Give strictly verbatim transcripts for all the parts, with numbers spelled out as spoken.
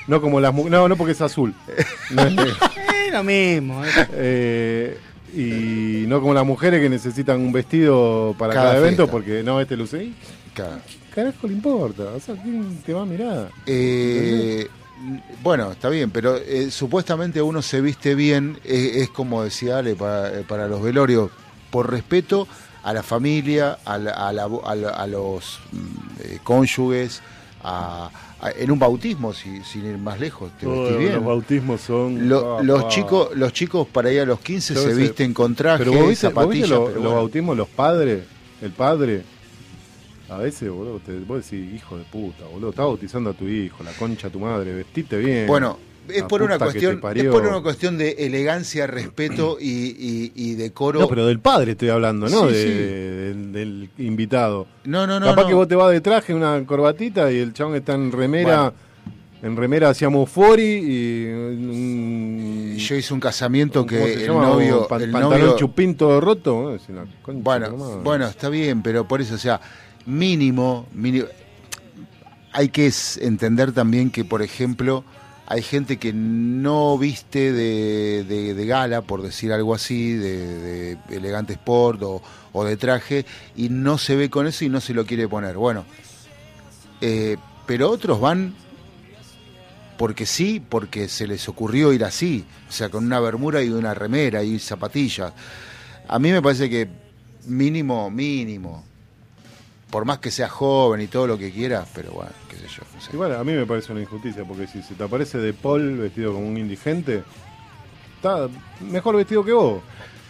No como las mujeres. No, no porque es azul. No es negro. Es lo mismo. ¿eh? Eh, y no como las mujeres que necesitan un vestido para cada, Cada evento fiesta. porque no, este luce ahí. Claro. ¿Qué carajo le importa? O sea, ¿quién te va a mirar? Eh, bueno, está bien, pero eh, supuestamente uno se viste bien, eh, es como decía Ale, para, eh, para los velorios, por respeto a la familia, a, la- a, la- a la- a los mm, eh, cónyuges, a, a- en un bautismo, si, sin ir más lejos, te Todos vestís bien. los bautismos son... Lo- ah, los ah. chicos los chicos para ir a los quince Yo se sé, visten con traje, Pero vos viste, vos zapatillas, viste lo- pero los bueno. bautismos, los padres, el padre, a veces, boludo, te, vos decís, hijo de puta, boludo, estás bautizando a tu hijo, la concha de tu madre, vestite bien. Bueno, es la por una puta que cuestión te parió. es por una cuestión de elegancia, respeto y, y, y decoro. No, pero del padre estoy hablando, ¿no? Sí, De- sí. del, del invitado. no, no, no, Capaz no. que vos te vas de traje, una corbatita, y el chabón está en remera, en remera hacíamos fori y... un- Yo hice un casamiento ¿cómo que se el llama? novio, Pan- el pantalón novio chupín todo roto. Es una concha bueno, de la madre. bueno, está bien, pero por eso, o sea, mínimo, mínimo hay que es- entender también que, por ejemplo, hay gente que no viste de, de- de gala, por decir algo así, de, de elegante sport o, o de traje, y no se ve con eso y no se lo quiere poner. Bueno, eh, pero otros van porque sí, porque se les ocurrió ir así, o sea, con una bermuda y una remera y zapatillas. A mí me parece que mínimo, mínimo, por más que sea joven y todo lo que quieras, pero bueno, qué sé yo. No sé. Igual a mí me parece una injusticia, porque si se te aparece de Paul vestido como un indigente, está mejor vestido que vos.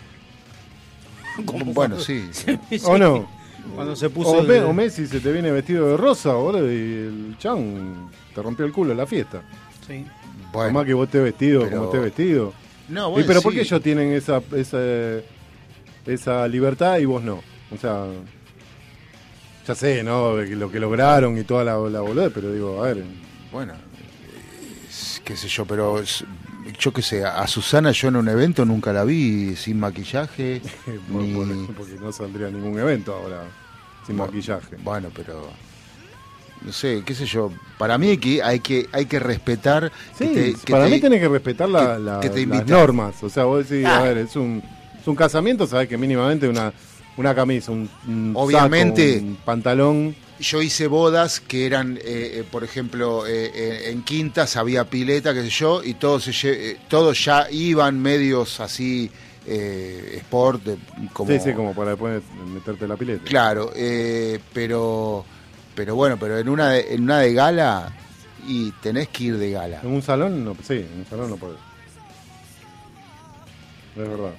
Bueno, sí. ¿O no? Cuando se puso. O, el- Me- o Messi se te viene vestido de rosa, boludo, y el chan te rompió el culo en la fiesta. Sí. Por Bueno, más que vos estés vestido pero- como estés vestido. no, ¿Y bueno, pero sí. por qué ellos tienen esa, esa, esa libertad y vos no? O sea, ya sé, ¿no? De que lo que lograron y toda la, la boluda, pero digo, a ver, Bueno, es- qué sé yo, pero es- yo qué sé, a Susana yo en un evento nunca la vi sin maquillaje. por- ni- por- porque no saldría ningún evento ahora sin Bueno, maquillaje. Bueno, pero no sé, qué sé yo. Para mí hay que hay que hay que respetar. Sí, que te- que para te- mí tenés que respetar la- que- la- que te las invitan. normas. O sea, vos decís, Ah. a ver, es un, es un casamiento, sabés que mínimamente una, una camisa, un, un Obviamente. saco, un pantalón. Yo hice bodas que eran, eh, eh, por ejemplo, eh, eh, en quintas había pileta, qué sé yo, y todos se lle- eh, todos ya iban medios así eh, sport, de- como Sí, sí, como para después meterte la pileta. claro, eh, pero pero bueno, pero en una de, en una de gala y tenés que ir de gala. En un salón, no, sí, en un salón no podés. Es verdad.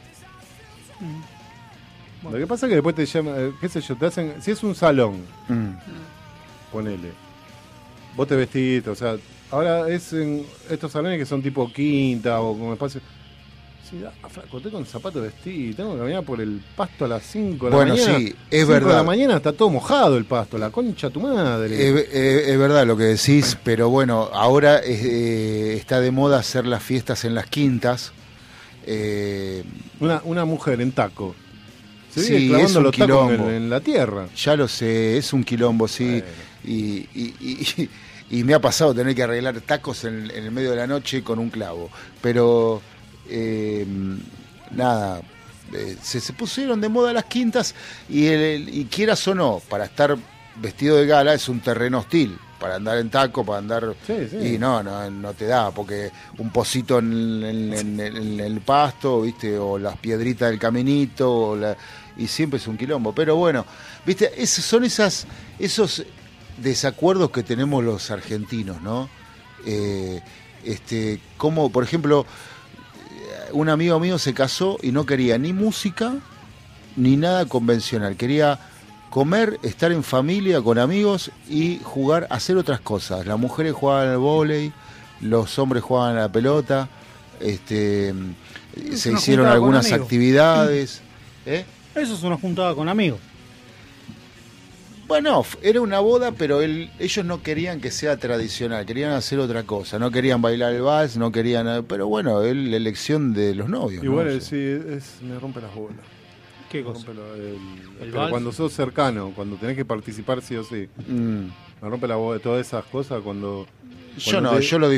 Lo que pasa es que después te llaman, eh, qué sé yo, te hacen, si es un salón, Mm. ponele, vos te vestís, o sea, ahora es en estos salones que son tipo quinta o como espacio. Sí, ah, flaco, estoy con zapatos vestidos, tengo que caminar por el pasto a las cinco de la Bueno, mañana. sí, es cinco de verdad. la mañana está todo mojado el pasto, la concha de tu madre. Es, es- es verdad lo que decís, pero bueno, ahora eh, está de moda hacer las fiestas en las quintas. Eh, Una, una mujer en taco. Se Sí, viene es clavando un los tacos en, quilombo. en la tierra. ya lo sé, es un quilombo, sí. Bueno. Y, y- y- y me ha pasado tener que arreglar tacos en, en el medio de la noche con un clavo. Pero, eh, nada, eh, se, se pusieron de moda las quintas y, el, y quieras o no, para estar vestido de gala es un terreno hostil. Para andar en taco, para andar... Sí, sí. Y no, no, no te da, porque un pocito en, en- en- en el pasto, ¿viste? O las piedritas del caminito, o la- y siempre es un quilombo. Pero bueno, ¿viste? Es- son esas, esos desacuerdos que tenemos los argentinos, ¿no? Eh, este, como, por ejemplo, un amigo mío se casó y no quería ni música ni nada convencional. Quería comer, estar en familia, con amigos y jugar, hacer otras cosas. Las mujeres jugaban al vóley, los hombres jugaban a la pelota, este, Es se una hicieron juntada con algunas amigos. actividades. ¿eh? Eso es una juntada con amigos. Bueno, f- era una boda, pero él, ellos no querían que sea tradicional, querían hacer otra cosa, no querían bailar el vals, no querían... Pero bueno, es la elección de los novios. ¿no? Igual O eh, sea, sí, es, me rompe las bolas. ¿Qué Me cosa? rompe lo- el- ¿El pero vals? cuando sos cercano, cuando tenés que participar sí o sí. mm. Me rompe la bola todas esas cosas cuando... Yo cuando no, te- yo lo